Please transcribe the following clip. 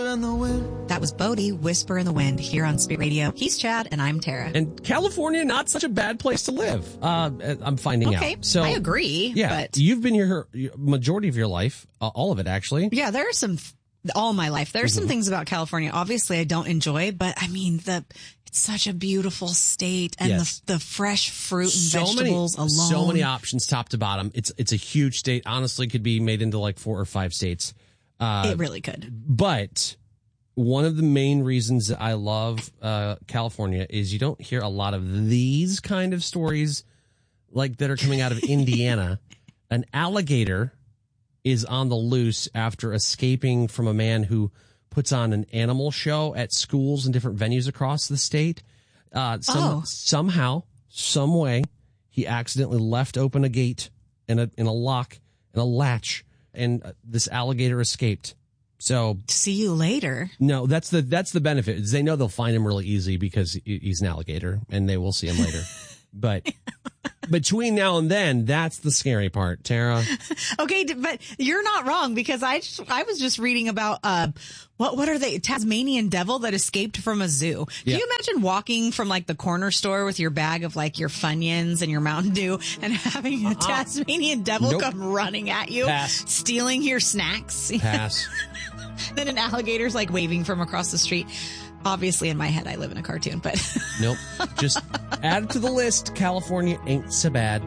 in the wind. That was Bodie, Whisper in the Wind, here on Spirit Radio. He's Chad, and I'm Tara. And California, not such a bad place to live. I'm finding out. So I agree. Yeah, but you've been here majority of your life, all of it actually. Yeah, there are all my life. There are some things about California, obviously, I don't enjoy, but I mean, it's such a beautiful state, and Yes. the fresh fruit and vegetables alone. So many options, top to bottom. It's a huge state. Honestly, could be made into like 4 or 5 states. It really could. But one of the main reasons that I love California is you don't hear a lot of these kind of stories like that are coming out of Indiana. An alligator is on the loose after escaping from a man who puts on an animal show at schools and different venues across the state. Somehow, some way, he accidentally left open a gate and a lock and a latch, and this alligator escaped. So see you later. No, that's the benefit. Is they know they'll find him really easy because he's an alligator, and they will see him later. But between now and then, that's the scary part, Tara. Okay, but you're not wrong, because I was just reading about what are they, Tasmanian devil that escaped from a zoo. Can you imagine walking from like the corner store with your bag of like your Funyuns and your Mountain Dew and having a Tasmanian devil come running at you, stealing your snacks? Pass. Then an alligator's like waving from across the street. Obviously, in my head, I live in a cartoon, but nope. Just add it to the list. California ain't so bad.